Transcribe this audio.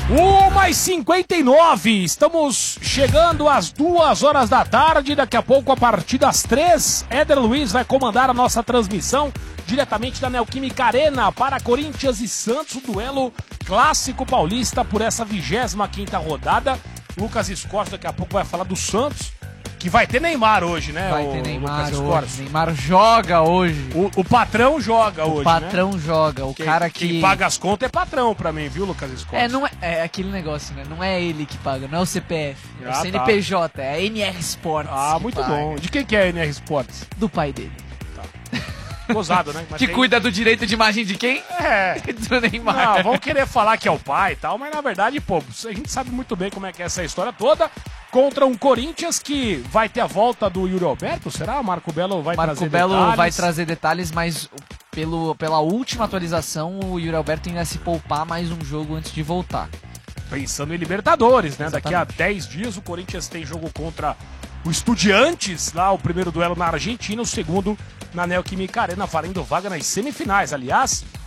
1h59, estamos chegando às 2 horas da tarde, daqui a pouco a partir das 3, Éder Luiz vai comandar a nossa transmissão diretamente da Neoquímica Arena para Corinthians e Santos, o duelo clássico paulista por essa 25ª rodada. Lucas Escorce daqui a pouco vai falar do Santos, que vai ter Neymar hoje, né? Vai ter Neymar hoje. Neymar joga hoje. O patrão joga hoje, O patrão, né? Joga. Quem paga as contas é patrão pra mim, viu, Lucas Escorce? É aquele negócio, né? Não é ele que paga, não é o CPF. É o CNPJ, é a NR Sports. Ah, muito bom. De quem que é a NR Sports? Do pai dele. Gozado, né? Mas que cuida do direito de imagem de quem? Do Neymar. Não, vão querer falar que é o pai e tal, mas na verdade, pô, a gente sabe muito bem como é que é essa história toda. Contra um Corinthians que vai ter a volta do Yuri Alberto, será? Marco Belo vai trazer detalhes? Marco Belo vai trazer detalhes, mas pela última atualização, o Yuri Alberto ainda se poupar mais um jogo antes de voltar. Pensando em Libertadores, né? Exatamente. Daqui a 10 dias o Corinthians tem jogo contra o Estudiantes, lá o primeiro duelo na Argentina, o segundo na Neoquímica Arena, valendo vaga nas semifinais. Aliás,